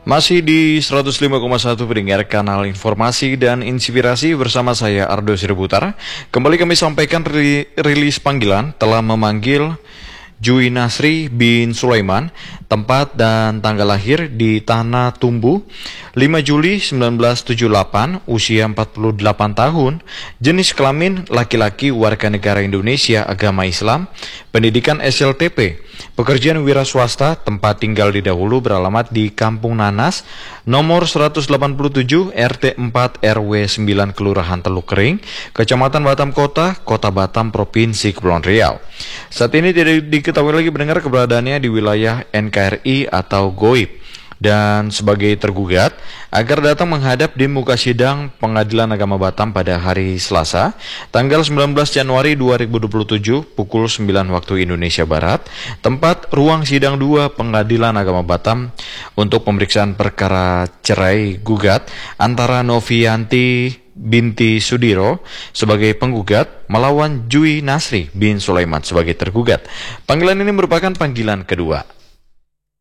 Masih di 105,1 pendengar kanal informasi dan inspirasi bersama saya Ardo Sirbutar. Kembali kami sampaikan rilis panggilan telah memanggil Jui Nasri bin Sulaiman, tempat dan tanggal lahir di Tanah Tumbu, 5 Juli 1978, usia 48 tahun, jenis kelamin laki-laki, warga negara Indonesia, agama Islam, pendidikan SLTP, pekerjaan wira swasta, tempat tinggal didahulu beralamat di Kampung Nanas, nomor 187 RT 4 RW 9 Kelurahan Teluk Kering, Kecamatan Batam Kota, Kota Batam, Provinsi Kepulauan Riau. Saat ini tidak diketahui lagi mendengar keberadaannya di wilayah NKRI atau Goib, dan sebagai tergugat agar datang menghadap di muka sidang Pengadilan Agama Batam pada hari Selasa, tanggal 19 Januari 2027 pukul 9 waktu Indonesia Barat, tempat ruang sidang 2 Pengadilan Agama Batam untuk pemeriksaan perkara cerai gugat antara Novianti binti Sudiro sebagai penggugat melawan Jui Nasri bin Sulaiman sebagai tergugat. Panggilan ini merupakan panggilan kedua.